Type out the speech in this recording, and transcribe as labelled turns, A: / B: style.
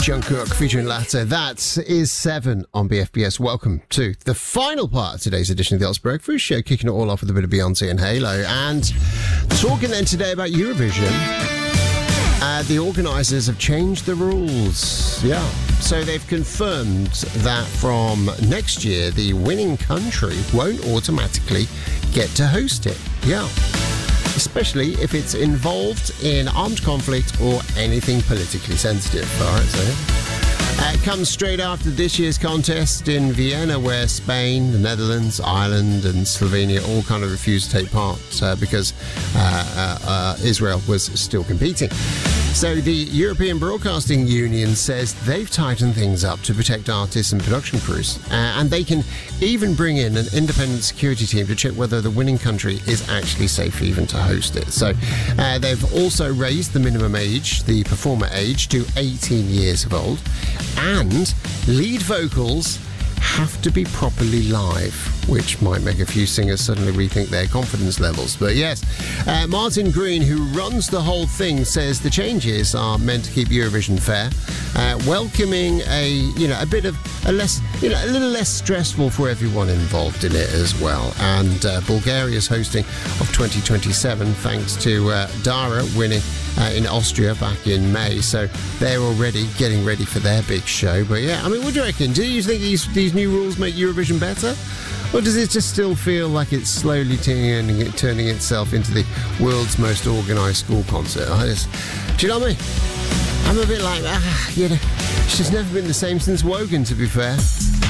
A: Jungkook featuring Latte. That is 7 on BFBS. Welcome to the final part of today's edition of the Oz Breakfast Show, kicking it all off with a bit of Beyonce and Halo. And talking then today about Eurovision, the organisers have changed the rules. Yeah. So they've confirmed that from next year, the winning country won't automatically get to host it. Yeah. Especially if it's involved in armed conflict or anything politically sensitive. All right, so it comes straight after this year's contest in Vienna, where Spain, the Netherlands, Ireland and Slovenia all kind of refused to take part because Israel was still competing. So the European Broadcasting Union says they've tightened things up to protect artists and production crews, and they can even bring in an independent security team to check whether the winning country is actually safe even to host it. So they've also raised the minimum age, the performer age, to 18 years of old, and lead vocals have to be properly live, which might make a few singers suddenly rethink their confidence levels. But yes, Martin Green, who runs the whole thing, says the changes are meant to keep Eurovision fair, welcoming a little less stressful for everyone involved in it as well. And Bulgaria's hosting of 2027, thanks to Dara winning in Austria back in May, so they're already getting ready for their big show. But yeah, I mean, what do you reckon? Do you think these new rules make Eurovision better? Or does it just still feel like it's slowly turning itself into the world's most organised school concert? Do you know what I mean? I'm a bit like, it's just never been the same since Wogan, to be fair.